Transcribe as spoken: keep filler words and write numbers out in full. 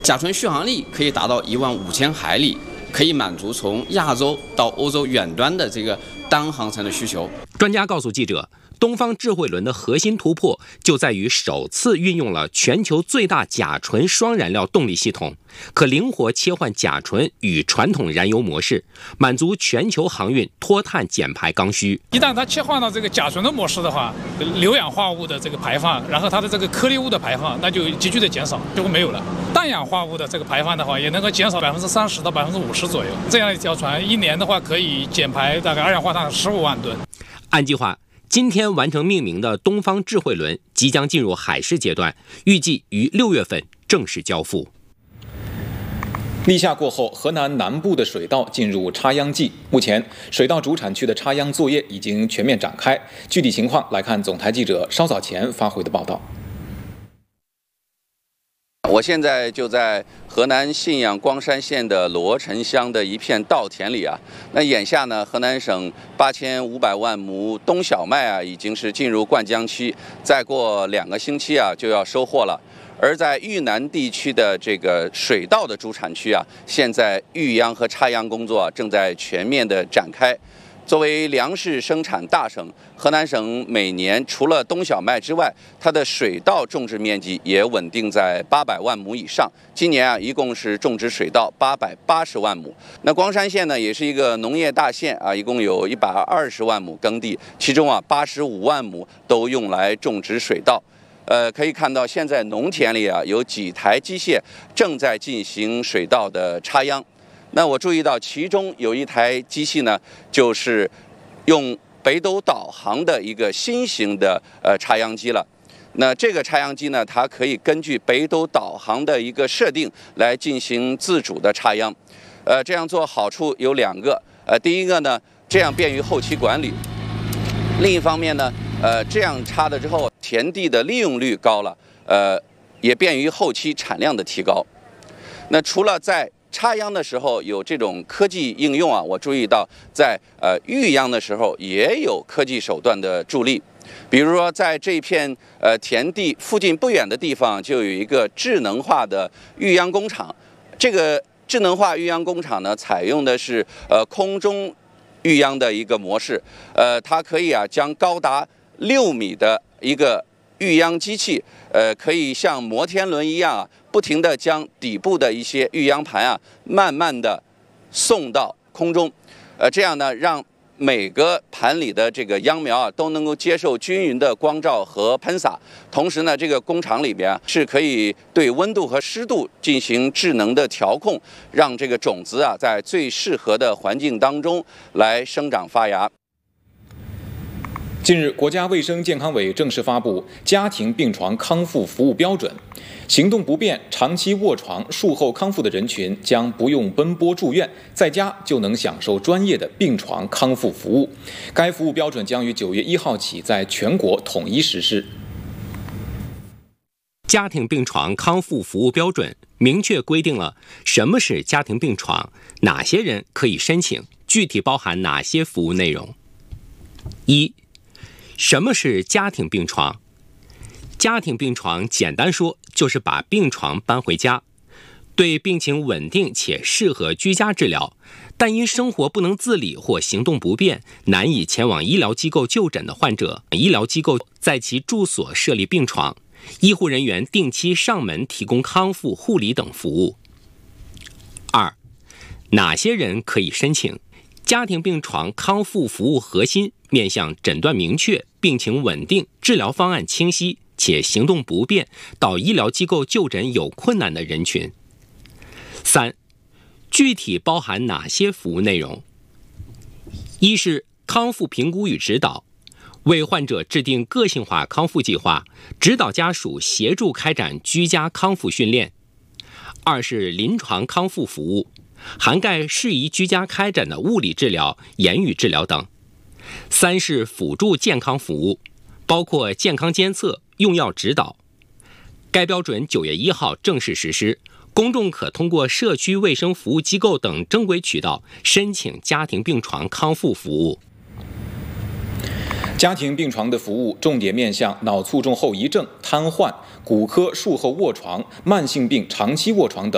甲醇续航力可以达到一万五千海里，可以满足从亚洲到欧洲远端的这个单航程的需求。 专家告诉记者，东方智慧轮的核心突破就在于首次运用了全球最大甲醇双燃料动力系统，可灵活切换甲醇与传统燃油模式，满足全球航运脱碳减排刚需。 一旦它切换到这个甲醇的模式的话，硫氧化物的这个排放，然后它的这个颗粒物的排放，那就急剧的减少，就会没有了。氮氧化物的这个排放的话，也能够减少百分之三十到百分之五十左右。这样一条船一年的话，可以减排大概二氧化碳十五万吨。 按计划，今天完成命名的东方智慧轮即将进入海试阶段，预计于六月份正式交付。 立夏过后，河南南部的水稻进入插秧季。目前，水稻主产区的插秧作业已经全面展开。具体情况来看，总台记者稍早前发回的报道。 我现在就在河南信阳光山县的罗城乡的一片稻田里啊。那眼下呢，河南省八千五百万亩冬小麦啊，已经是进入灌浆期，再过两个星期啊就要收获了。而在豫南地区的这个水稻的主产区啊，现在育秧和插秧工作啊正在全面的展开。作为粮食生产大省，河南省每年除了冬小麦之外，它的水稻种植面积也稳定在八百万亩以上。今年啊，一共是种植水稻八百八十万亩。那光山县呢，也是一个农业大县啊，一共有一百二十万亩耕地，其中啊，八十五万亩都用来种植水稻。呃，可以看到现在农田里啊，有几台机械正在进行水稻的插秧。那我注意到其中有一台机器呢，就是用北斗导航的一个新型的呃插秧机了。那这个插秧机呢，它可以根据北斗导航的一个设定来进行自主的插秧。呃，这样做好处有两个。呃，第一个呢，这样便于后期管理；另一方面呢，呃，这样插了之后，田地的利用率高了，呃，也便于后期产量的提高。那除了在插秧的时候有这种科技应用啊，我注意到在呃育秧的时候也有科技手段的助力。比如说，在这片呃田地附近不远的地方，就有一个智能化的育秧工厂。这个智能化育秧工厂呢，采用的是呃空中育秧的一个模式。呃，它可以啊将高达六米的一个育秧机器，呃，可以像摩天轮一样啊，不停地将底部的一些育秧盘啊，慢慢地送到空中，呃，这样呢，让每个盘里的这个秧苗啊，都能够接受均匀的光照和喷洒。同时呢，这个工厂里边啊，是可以对温度和湿度进行智能的调控，让这个种子啊，在最适合的环境当中来生长发芽。 近日，国家卫生健康委正式发布家庭病床康复服务标准，行动不便、长期卧床、术后康复的人群将不用奔波住院，在家就能享受专业的病床康复服务。该服务标准将于九月一号起在全国统一实施。 家庭病床康复服务标准明确规定了什么是家庭病床，哪些人可以申请，具体包含哪些服务内容。一、什么是家庭病床？家庭病床简单说就是把病床搬回家，对病情稳定且适合居家治疗，但因生活不能自理或行动不便，难以前往医疗机构就诊的患者，医疗机构在其住所设立病床，医护人员定期上门提供康复、护理等服务。二、哪些人可以申请？家庭病床康复服务核心面向诊断明确、病情稳定、治疗方案清晰且行动不便到医疗机构就诊有困难的人群。三、具体包含哪些服务内容？一是康复评估与指导，为患者制定个性化康复计划，指导家属协助开展居家康复训练。二是临床康复服务，涵盖适宜居家开展的物理治疗、言语治疗等。三是辅助健康服务，包括健康监测、用药指导。该标准九月一号正式实施，公众可通过社区卫生服务机构等正规渠道申请家庭病床康复服务。 家庭病床的服务重点面向脑卒中后遗症、瘫痪、骨科术后卧床、慢性病长期卧床等